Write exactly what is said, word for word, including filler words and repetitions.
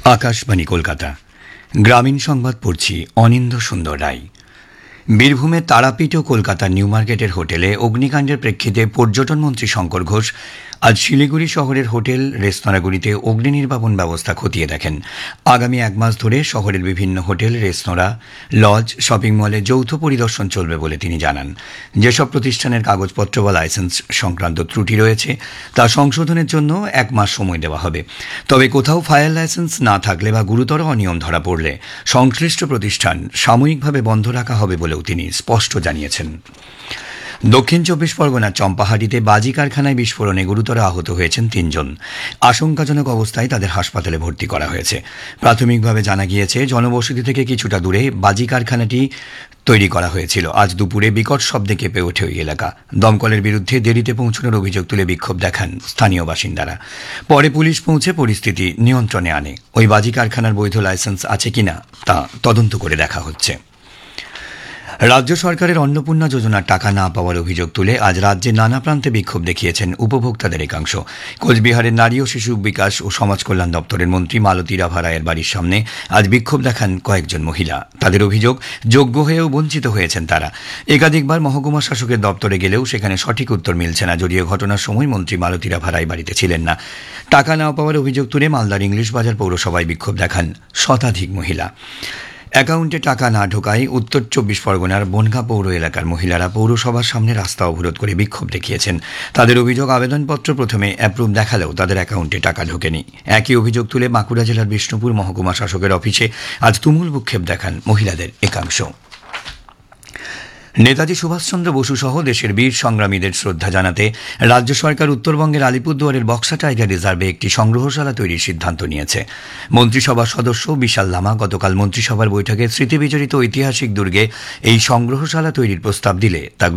আকাশবাণী কলকাতা গ্রামীণ সংবাদ পড়ছি অনিন্দ্য সুন্দর রায়। বীরভূমের তারাপীঠ ও কলকাতার নিউ মার্কেটের হোটেলে অগ্নিকাণ্ডের প্রেক্ষিতে পর্যটন মন্ত্রী শঙ্কর ঘোষ আজ শিলিগুড়ি শহরের হোটেল রেস্তোরাঁগুলিতে অগ্নি নির্বাপন ব্যবস্থা খতিয়ে দেখেন। আগামী এক মাস ধরে শহরের বিভিন্ন হোটেল, রেস্তোরাঁ, লজ, শপিং মলে যৌথ পরিদর্শন চলবে বলে তিনি জানান। যেসব প্রতিষ্ঠানের কাগজপত্র বা লাইসেন্স সংক্রান্ত ত্রুটি রয়েছে তা সংশোধনের জন্য এক মাস সময় দেওয়া হবে। তবে কোথাও ফায়ার লাইসেন্স না থাকলে বা গুরুতর অনিয়ম ধরা পড়লে সংশ্লিষ্ট প্রতিষ্ঠান সাময়িকভাবে বন্ধ রাখা হবে বলেও তিনি স্পষ্ট জানিয়েছেন। দক্ষিণ চব্বিশ পরগনার চম্পাহাটিতে বাজি কারখানায় বিস্ফোরণে গুরুতর আহত হয়েছেন তিনজন। আশঙ্কাজনক অবস্থায় তাদের হাসপাতালে ভর্তি করা হয়েছে। প্রাথমিকভাবে জানা গিয়েছে, জনবসতি থেকে কিছুটা দূরে বাজি কারখানাটি তৈরি করা হয়েছিল। আজ দুপুরে বিকট শব্দে কেঁপে ওঠে ওই এলাকা। দমকলের বিরুদ্ধে দেরিতে পৌঁছানোর অভিযোগ তুলে বিক্ষোভ দেখান স্থানীয় বাসিন্দারা। পরে পুলিশ পৌঁছে পরিস্থিতি নিয়ন্ত্রণে আনে। ওই বাজি কারখানার বৈধ লাইসেন্স আছে কিনা তা তদন্ত করে দেখা হচ্ছে। রাজ্য সরকারের অন্নপূর্ণা যোজনার টাকা না পাওয়ার অভিযোগ তুলে আজ রাজ্যের নানা প্রান্তে বিক্ষোভ দেখিয়েছেন উপভোক্তাদের একাংশ। কোচবিহারের নারী ও শিশু বিকাশ ও সমাজ কল্যাণ দপ্তরের মন্ত্রী মালতী রাভা রায়ের বাড়ির সামনে আজ বিক্ষোভ দেখান কয়েকজন মহিলা। তাদের অভিযোগ, যোগ্য হয়েও বঞ্চিত হয়েছেন তারা। একাধিকবার মহকুমা শাসকের দপ্তরে গেলেও সেখানে সঠিক উত্তর মিলছে না, যদিও ঘটনার সময় মন্ত্রী মালতী রাভা রায় বাড়িতে ছিলেন না। টাকা না পাওয়ার অভিযোগ তুলে মালদার ইংলিশ বাজার পৌরসভায় বিক্ষোভ দেখান শতাধিক মহিলা। অ্যাকাউন্টে টাকা না ঢোকায় উত্তর চব্বিশ পরগনার বনগাঁ পৌর এলাকার মহিলারা পৌরসভার সামনে রাস্তা অবরোধ করে বিক্ষোভ দেখিয়েছেন। তাদের অভিযোগ, আবেদনপত্র প্রথমে অ্যাপ্রুভ দেখালেও তাদের অ্যাকাউন্টে টাকা ঢোকেনি। একই অভিযোগ তুলে বাঁকুড়া জেলার বিষ্ণুপুর মহকুমা শাসকের অফিসে আজ তুমুল ভূক্ষেপ দেখান মহিলাদের একাংশ। নেতাজি সুভাষচন্দ্র বসু সহ দেশের বীর সংগ্রামীদের শ্রদ্ধা জানাতে রাজ্য সরকার উত্তরবঙ্গের আলিপুরদুয়ারের বক্সা টাইগার রিজার্ভে একটি সংগ্রহশালা তৈরির সিদ্ধান্ত নিয়েছে। মন্ত্রিসভার সদস্য বিশাল লামা গতকাল মন্ত্রিসভার বৈঠকে স্মৃতিবিজড়িত ঐতিহাসিক দুর্গে এই সংগ্রহশালা তৈরির প্রস্তাব দিলে তা